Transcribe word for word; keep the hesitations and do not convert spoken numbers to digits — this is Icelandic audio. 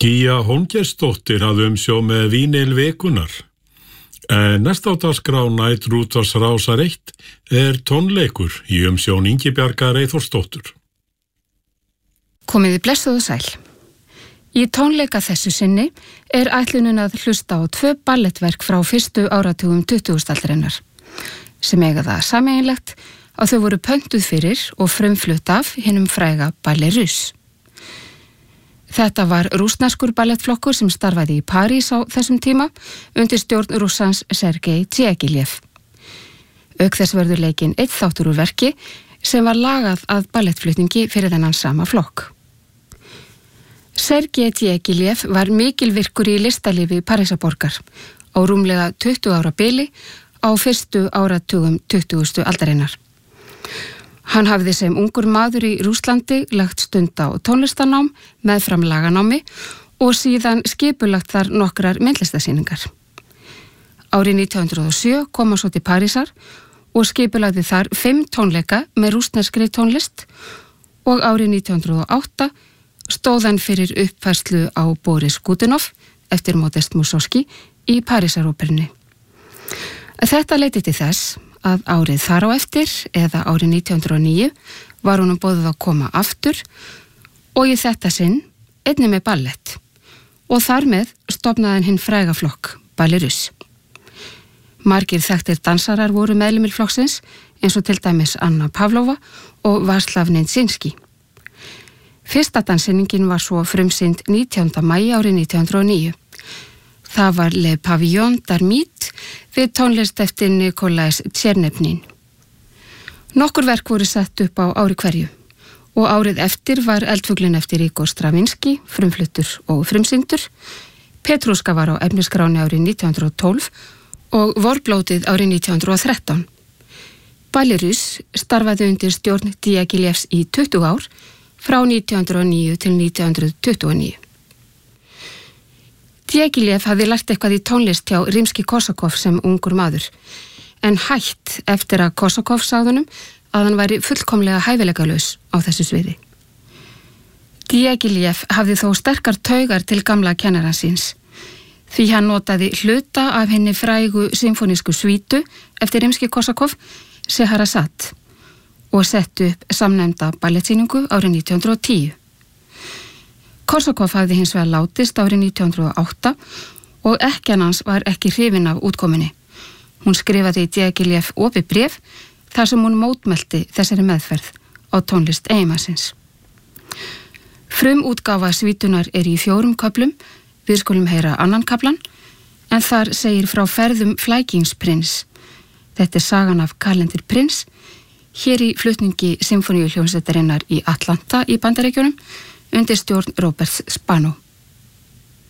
Gígja Hólmgeirsdóttir hafði umsjón með Vínil vikunar. En næst á dagskrá Næturútvarps Rásar eitt er tónleikur í umsjón Ingibjargar Eyþórsdóttur. Komiði blessuð og sæl. Í tónleika þessu sinni er ætlunin að hlusta á tvö ballettverk frá fyrstu áratugum tuttugustu aldarinnar, sem eiga það sameiginlegt að þau voru pöntuð fyrir og frumflutt af hinum fræga Ballet Russe. Þetta var rússneskur ballettflokkur sem starfaði í París á þessum tíma undir stjórn Rússans Sergei Diaghilev. Auk þess verður leikinn einn þáttur úr verki sem var lagað að ballettflutningi fyrir þennan sama flokk. Sergei Diaghilev var mikilvirkur í listalífi Parísarborgar á rúmlega tuttugu ára bili á fyrstu áratugum tuttugustu aldarinnar. Hann hafði sem ungur maður í Rússlandi lagt stund á tónlistarnám meðfram laganámi og síðan skipulagt þar nokkrar myndlistasýningar. Árið nítján hundruð og sjö kom hann svo til Parísar og skipulagði þar fimm tónleika með rússneskri tónlist og árið nítján hundruð og átta stóð hann fyrir uppfærslu á Boris Godunov eftir Modest Mussorgsky í Parísaróperunni. Þetta leiddi til þess að árið þar á eftir, eða árið nítján hundruð og níu, var honum boðið að koma aftur og í þetta sinn einnig með ballett og þar með stofnaði hann hinn fræga flokk Ballet Russe. Margir þekktir dansarar voru meðlimir flokksins eins og til dæmis Anna Pavlova og Václav Nijinsky. Fyrsta danssýningin var svo frumsýnd nítjánda maí árið nítján hundruð og níu. Það var Le Pavillon d'Armide við tónlist eftir Nikolais Tchernevnin. Nokkur verk voru sett upp á ári hverju og árið eftir var Eldfuglinn eftir Igor Stravinsky, frumfluttur og frumsýndur, Petruska var á efnisskráni árið nítján hundruð og tólf og Vorblótið árið nítján hundruð og þrettán. Ballet Russe starfaði undir stjórn Diaghilevs í tuttugu ár frá nítján hundruð og níu til nítján hundruð tuttugu og níu. Diaghilev hafði lært eitthvað í tónlist hjá Rimski-Korsakov sem ungur maður, en hætt eftir að Korsakov sagðunum að hann væri fullkomlega hæfileikalaus á þessu sviði. Diaghilev hafði þó sterkar taugar til gamla kennara síns, því hann notaði hluta af henni frægu symfónísku svítu eftir Rimski-Korsakov, Scheherazade, og setti upp samnefnda ballettsýningu árið nítján hundruð og tíu. Korsakov hafði hins vegar látist árið nítján hundruð og átta og ekkjan hans var ekki hrifin af útkomunni. Hún skrifaði í Diaghilev opið bréf þar sem hún mótmælti þessari meðferð á tónlist eiginmannsins. Frumútgáfa svítunar er í fjórum köflum, við skulum heyra annan kaflan, en þar segir frá ferðum Flækingsprins. Þetta er sagan af Kalendir prins, hér í flutningi symfóníuhljómsveitarinnar í Atlanta í Bandaríkjunum undir stjórn Robert Spano.